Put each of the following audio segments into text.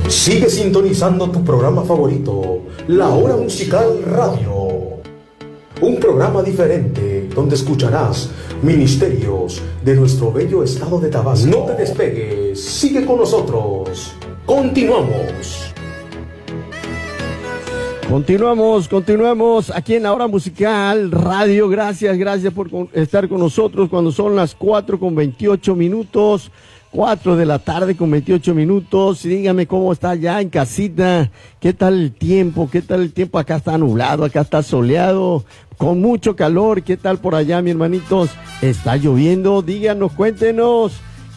Sigue sintonizando tu programa favorito, La Hora Musical Radio. Un programa diferente donde escucharás ministerios de nuestro bello estado de Tabasco. No te despegues, sigue con nosotros. Continuamos. Continuamos aquí en La Hora Musical Radio. Gracias por estar con nosotros cuando son las 4:28. 4 de la tarde con 28 minutos. Y dígame cómo está ya en casita. ¿Qué tal el tiempo? Acá está nublado, acá está soleado, con mucho calor. ¿Qué tal por allá, mis hermanitos? ¿Está lloviendo? Díganos, cuéntenos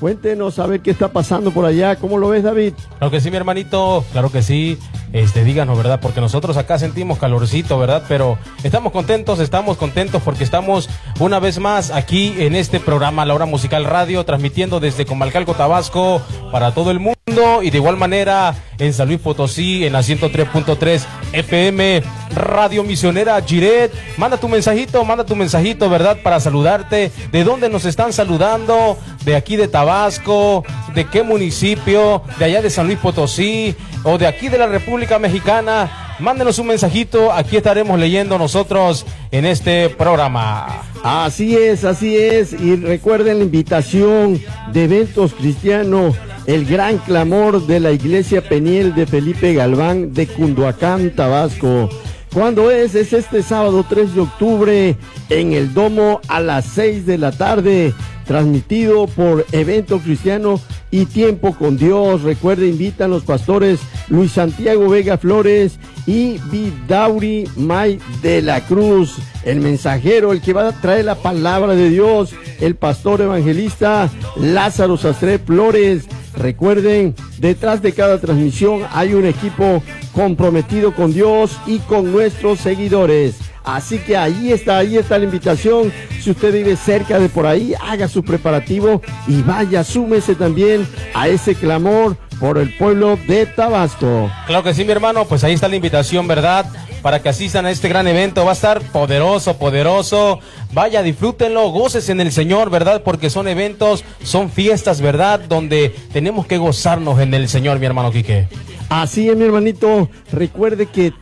a ver qué está pasando por allá. ¿Cómo lo ves, David? Claro que sí, mi hermanito, claro que sí. Díganos, ¿verdad? Porque nosotros acá sentimos calorcito, ¿verdad? Pero estamos contentos porque estamos una vez más aquí en este programa La Hora Musical Radio, transmitiendo desde Comalcalco, Tabasco, para todo el mundo, y de igual manera en San Luis Potosí, en la 103.3 FM, Radio Misionera Giret. Manda tu mensajito, ¿verdad? Para saludarte. ¿De dónde nos están saludando? ¿De aquí de Tabasco? ¿De qué municipio? ¿De allá de San Luis Potosí? ¿O de aquí de la República Mexicana? Mándenos un mensajito, aquí estaremos leyendo nosotros en este programa. Así es, y recuerden la invitación de Eventos Cristianos, el gran clamor de la Iglesia Peniel de Felipe Galván de Cunduacán, Tabasco. ¿Cuándo es? Es este sábado 3 de octubre en el Domo a las 6 de la tarde, transmitido por Evento Cristiano y Tiempo con Dios. Recuerde, invitan los pastores Luis Santiago Vega Flores y Vidauri May de la Cruz, el mensajero, el que va a traer la palabra de Dios, el pastor evangelista Lázaro Sastre Flores. Recuerden, detrás de cada transmisión hay un equipo comprometido con Dios y con nuestros seguidores. Así que ahí está la invitación. Si usted vive cerca de por ahí, haga su preparativo y vaya, súmese también a ese clamor por el pueblo de Tabasco. Claro que sí, mi hermano, pues ahí está la invitación, ¿verdad? Para que asistan a este gran evento. Va a estar poderoso. Vaya, disfrútenlo, gócese en el Señor, ¿verdad? Porque son eventos, son fiestas, ¿verdad? Donde tenemos que gozarnos en el Señor, mi hermano Quique. Así es, mi hermanito. Recuerde que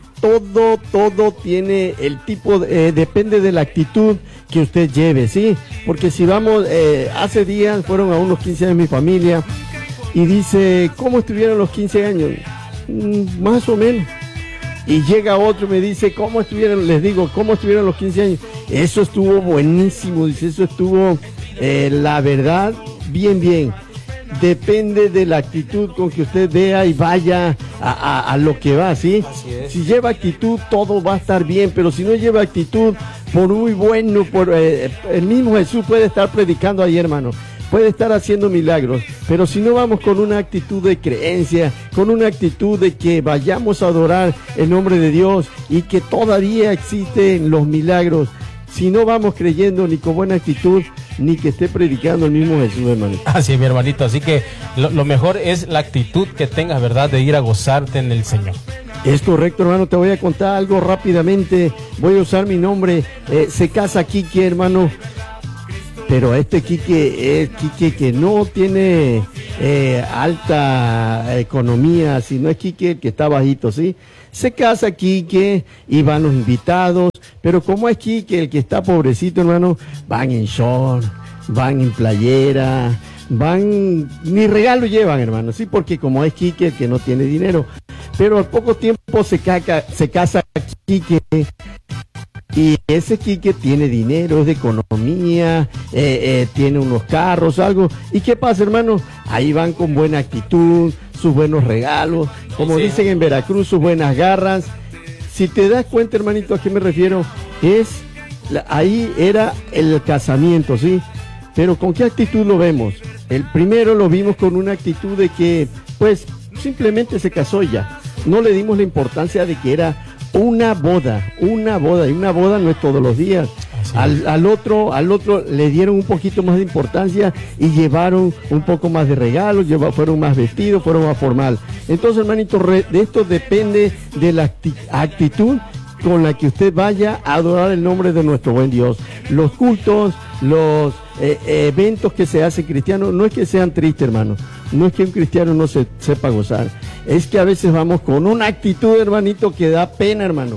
todo tiene el tipo, depende de la actitud que usted lleve, ¿sí? Porque si vamos, hace días fueron a unos 15 años mi familia y dice, ¿cómo estuvieron los 15 años? Más o menos. Y llega otro y me dice, ¿cómo estuvieron? Les digo, ¿cómo estuvieron los 15 años? Eso estuvo buenísimo, dice, eso estuvo, la verdad, bien. Depende de la actitud con que usted vea y vaya a lo que va, ¿sí? Si lleva actitud, todo va a estar bien, pero si no lleva actitud, por muy bueno, el mismo Jesús puede estar predicando ahí, hermano, puede estar haciendo milagros, pero si no vamos con una actitud de creencia, con una actitud de que vayamos a adorar el nombre de Dios y que todavía existen los milagros, si no vamos creyendo ni con buena actitud, ni que esté predicando el mismo Jesús, hermano. Así es, mi hermanito, así que lo mejor es la actitud que tengas, ¿verdad? De ir a gozarte en el Señor. Es correcto, hermano, te voy a contar algo rápidamente, voy a usar mi nombre, se casa Quique, hermano, pero este Quique es Quique que no tiene alta economía, sino es Quique que está bajito, ¿sí? Se casa Quique y van los invitados, pero como es Quique el que está pobrecito, hermano, van en short, van en playera, ni regalo llevan, hermano, sí, porque como es Quique el que no tiene dinero, pero al poco tiempo se casa Quique. Y ese Quique tiene dinero, es de economía, tiene unos carros, algo. ¿Y qué pasa, hermano? Ahí van con buena actitud, sus buenos regalos, como dicen en Veracruz, sus buenas garras. Si te das cuenta, hermanito, ¿a qué me refiero? Ahí era el casamiento, ¿sí? Pero ¿con qué actitud lo vemos? El primero lo vimos con una actitud de que, pues, simplemente se casó ya. No le dimos la importancia de que era una boda, y una boda no es todos los días. Al otro le dieron un poquito más de importancia y llevaron un poco más de regalos, fueron más vestidos, fueron más formal. Entonces, hermanito, de esto depende de la actitud con la que usted vaya a adorar el nombre de nuestro buen Dios. Los cultos, los eventos que se hacen cristianos, no es que sean tristes, hermano, no es que un cristiano no se sepa gozar, es que a veces vamos con una actitud, hermanito, que da pena, hermano.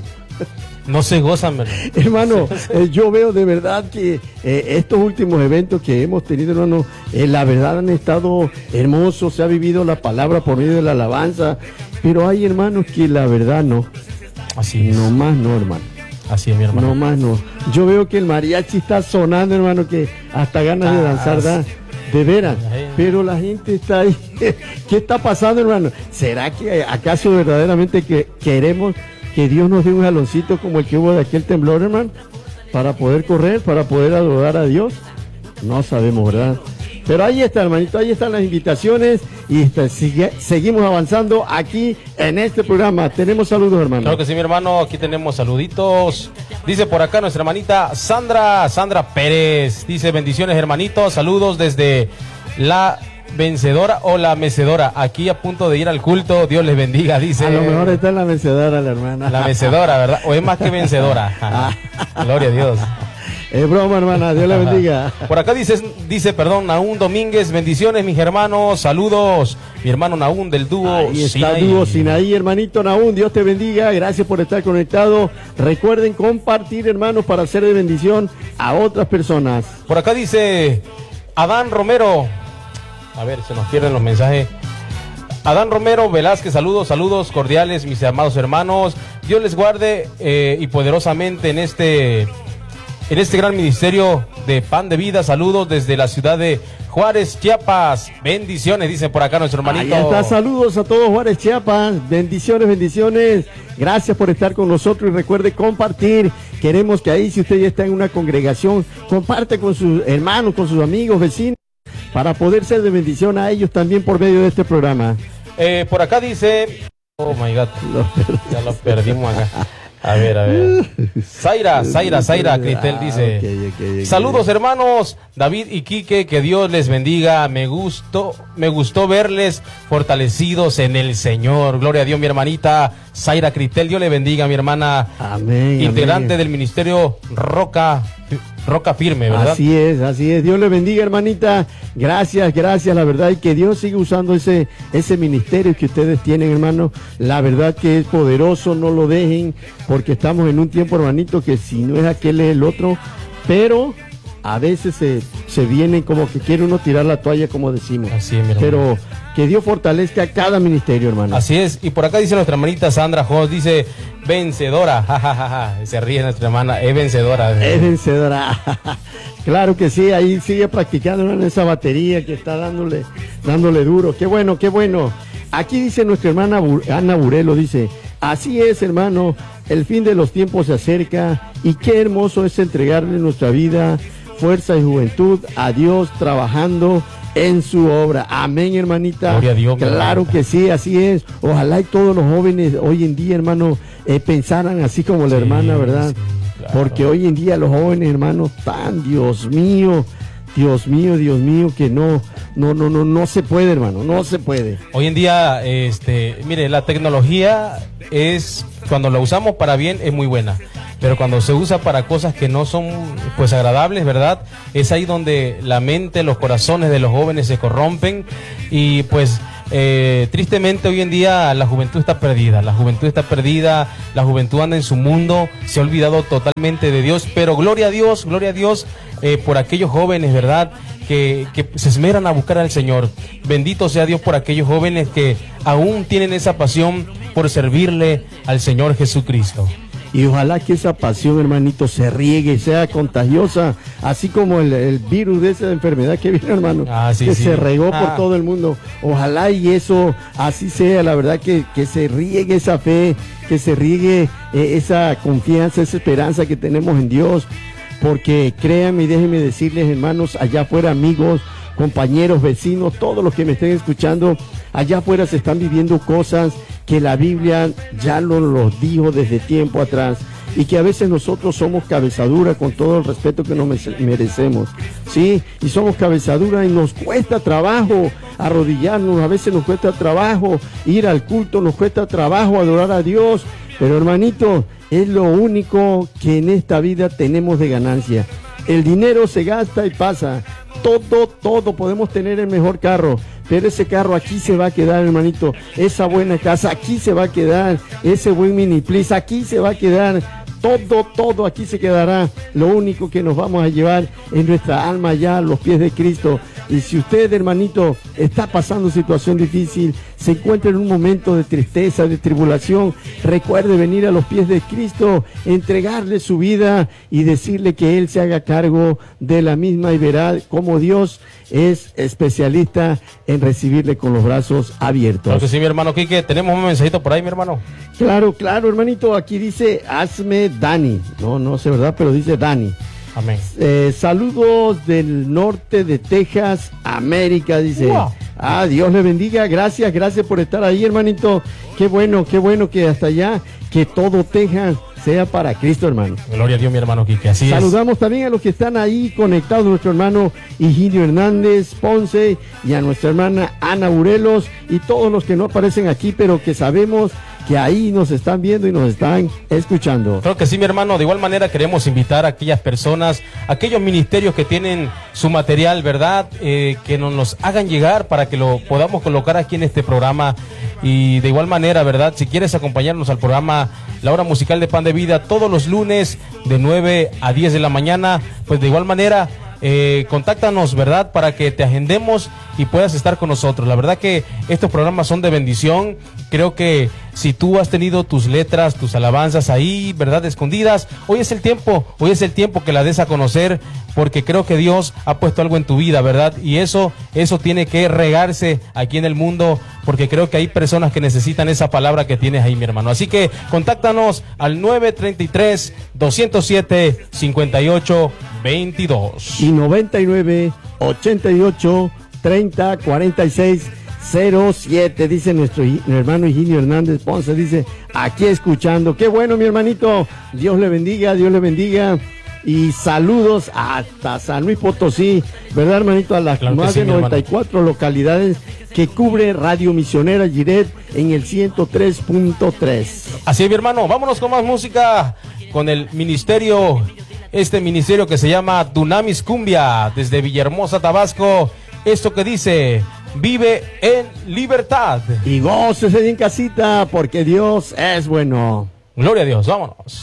No se gozan, ¿verdad? Hermano, yo veo de verdad que estos últimos eventos que hemos tenido, hermano, la verdad han estado hermosos, se ha vivido la palabra por medio de la alabanza, pero hay hermanos que la verdad no. Así es. No más no, hermano. Así es, mi hermano. No más no. Yo veo que el mariachi está sonando, hermano, que hasta ganas de danzar da. De veras. Pero la gente está ahí. ¿Qué está pasando, hermano? ¿Será que acaso verdaderamente que queremos que Dios nos dé un jaloncito como el que hubo de aquel temblor, hermano? Para poder correr, para poder adorar a Dios. No sabemos, ¿verdad? Pero ahí está, hermanito, ahí están las invitaciones y seguimos avanzando aquí en este programa. Tenemos saludos, hermano. Claro que sí, mi hermano, aquí tenemos saluditos. Dice por acá nuestra hermanita Sandra Pérez. Dice, bendiciones, hermanitos, saludos desde la vencedora o la mecedora, aquí a punto de ir al culto, Dios les bendiga, dice. A lo mejor está en la mecedora la hermana. La mecedora, ¿verdad? O es más que vencedora. Gloria a Dios. Es broma, hermana, Dios la bendiga. Por acá dice, Naún Domínguez, bendiciones, mis hermanos, saludos. Mi hermano Naún del dúo Ahí está dúo Sinaí, hermanito Naún, Dios te bendiga, gracias por estar conectado. Recuerden compartir, hermanos, para ser de bendición a otras personas. Por acá dice Adán Romero, a ver, se nos pierden los mensajes. Adán Romero Velázquez, saludos cordiales, mis amados hermanos. Dios les guarde y poderosamente en este gran ministerio de Pan de Vida. Saludos desde la ciudad de Juárez, Chiapas. Bendiciones, dicen por acá nuestro hermanito. Ahí está, saludos a todos Juárez, Chiapas. Bendiciones. Gracias por estar con nosotros y recuerde compartir. Queremos que ahí, si usted ya está en una congregación, comparte con sus hermanos, con sus amigos, vecinos, para poder ser de bendición a ellos también por medio de este programa. Por acá dice, oh my God, ya lo perdimos acá. A ver. Zaira Cristel dice, okay. Saludos hermanos, David y Quique, que Dios les bendiga, me gustó verles fortalecidos en el Señor. Gloria a Dios, mi hermanita Zaira Cristel, Dios le bendiga, mi hermana. Amén. Integrante del ministerio Roca Firme, ¿verdad? Así es, Dios le bendiga, hermanita, gracias, la verdad, y que Dios siga usando ese ministerio que ustedes tienen, hermano, la verdad que es poderoso, no lo dejen, porque estamos en un tiempo, hermanito, que si no es aquel es el otro, pero a veces se vienen como que quiere uno tirar la toalla, como decimos. Así es, mi hermano. Pero que Dios fortalezca cada ministerio, hermano. Así es, y por acá dice nuestra hermanita Sandra Jos, dice, vencedora, jajaja, se ríe nuestra hermana, es vencedora. Es vencedora. Claro que sí, ahí sigue practicando en esa batería que está dándole duro. Qué bueno. Aquí dice nuestra hermana Ana Burelo, dice, así es, hermano, el fin de los tiempos se acerca y qué hermoso es entregarle nuestra vida, fuerza y juventud a Dios trabajando en su obra. Amén, hermanita. Gloria a Dios. Claro que sí, así es. Ojalá y todos los jóvenes hoy en día, hermano, pensaran así como la hermana, ¿verdad? Sí, claro. Porque hoy en día los jóvenes, hermanos, tan, Dios mío, que no se puede, hermano, no se puede. Hoy en día, mire, la tecnología cuando la usamos para bien, es muy buena. Pero cuando se usa para cosas que no son pues agradables, ¿verdad? Es ahí donde la mente, los corazones de los jóvenes se corrompen y pues tristemente hoy en día la juventud está perdida, la juventud anda en su mundo, se ha olvidado totalmente de Dios, pero gloria a Dios por aquellos jóvenes, ¿verdad? Que se esmeran a buscar al Señor. Bendito sea Dios por aquellos jóvenes que aún tienen esa pasión por servirle al Señor Jesucristo. Y ojalá que esa pasión, hermanito, se riegue, sea contagiosa, así como el virus de esa enfermedad que vino, hermano, se regó por todo el mundo. Ojalá y eso así sea, la verdad, que se riegue esa fe, que se riegue esa confianza, esa esperanza que tenemos en Dios. Porque créanme y déjenme decirles, hermanos, allá afuera, amigos, compañeros, vecinos, todos los que me estén escuchando, allá afuera se están viviendo cosas que la Biblia ya los dijo desde tiempo atrás y que a veces nosotros somos cabezadura, con todo el respeto que nos merecemos, ¿sí? Y somos cabezadura y nos cuesta trabajo arrodillarnos, a veces nos cuesta trabajo ir al culto, nos cuesta trabajo adorar a Dios, pero hermanito, es lo único que en esta vida tenemos de ganancia. El dinero se gasta y pasa. Todo podemos tener el mejor carro, pero ese carro aquí se va a quedar, hermanito. Esa buena casa aquí se va a quedar. Ese buen mini please aquí se va a quedar. Todo aquí se quedará. Lo único que nos vamos a llevar es nuestra alma allá a los pies de Cristo. Y si usted, hermanito, está pasando situación difícil, se encuentra en un momento de tristeza, de tribulación, recuerde venir a los pies de Cristo, entregarle su vida y decirle que Él se haga cargo de la misma, y verá cómo Dios es especialista en recibirle con los brazos abiertos. Claro que sí, mi hermano Quique. Tenemos un mensajito por ahí, mi hermano. Claro, hermanito. Aquí dice, hazme Dani. No sé, ¿verdad? Pero dice Dani. Amén. Saludos del norte de Texas, América, dice. Wow. Dios le bendiga. Gracias por estar ahí, hermanito. Qué bueno que hasta allá, que todo Texas sea para Cristo, hermano. Gloria a Dios, mi hermano Quique. Así Saludamos también a los que están ahí conectados, nuestro hermano Higinio Hernández Ponce y a nuestra hermana Ana Burelos y todos los que no aparecen aquí, pero que sabemos que ahí nos están viendo y nos están escuchando. Creo que sí, mi hermano. De igual manera queremos invitar a aquellas personas, aquellos ministerios que tienen su material, ¿verdad? Que nos hagan llegar para que lo podamos colocar aquí en este programa. Y de igual manera, ¿verdad? Si quieres acompañarnos al programa La Hora Musical de Pan de Vida todos los lunes de 9 a 10 de la mañana, pues de igual manera contáctanos, ¿verdad? Para que te agendemos y puedas estar con nosotros. La verdad que estos programas son de bendición. Creo que si tú has tenido tus letras, tus alabanzas ahí, ¿verdad? Escondidas, hoy es el tiempo que la des a conocer, porque creo que Dios ha puesto algo en tu vida, ¿verdad? Y eso tiene que regarse aquí en el mundo, porque creo que hay personas que necesitan esa palabra que tienes ahí, mi hermano. Así que contáctanos al 933-207-5822. Y 99-88-30-46-07, dice nuestro hermano Higinio Hernández Ponce, dice, aquí escuchando. Qué bueno, mi hermanito. Dios le bendiga. Y saludos hasta San Luis Potosí, ¿verdad, hermanito? A las más de 94 localidades que cubre Radio Misionera Giret en el 103.3. Así es, mi hermano. Vámonos con más música, con el ministerio, este ministerio que se llama Dunamis Cumbia, desde Villahermosa, Tabasco. Esto que dice, vive en libertad. Y gócese en casita, porque Dios es bueno. Gloria a Dios, vámonos.